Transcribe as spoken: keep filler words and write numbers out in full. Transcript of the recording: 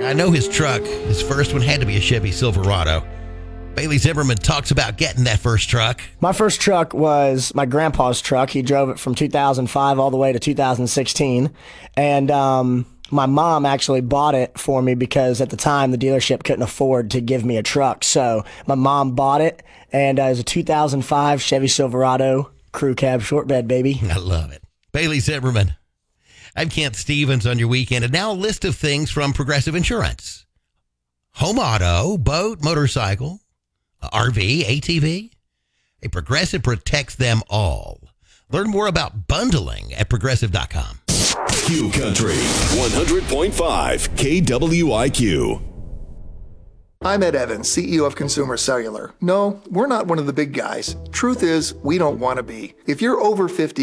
I know his truck, his first one had to be a Chevy Silverado. Bailey Zimmerman talks about getting that first truck. My first truck was my grandpa's truck. He drove it from two thousand five all the way to two thousand sixteen. And um, my mom actually bought it for me because at the time the dealership couldn't afford to give me a truck. So my mom bought it, and uh, it was a two thousand five Chevy Silverado crew cab short bed, baby. I love it. Bailey Zimmerman. I'm Kent Stevens on your weekend. And now a list of things from Progressive Insurance. Home auto, boat, motorcycle, R V, A T V. A Progressive protects them all. Learn more about bundling at progressive dot com. Q Country one hundred point five K W I Q. I'm Ed Evans, C E O of Consumer Cellular. No, we're not one of the big guys. Truth is, we don't want to be. If you're over fifty,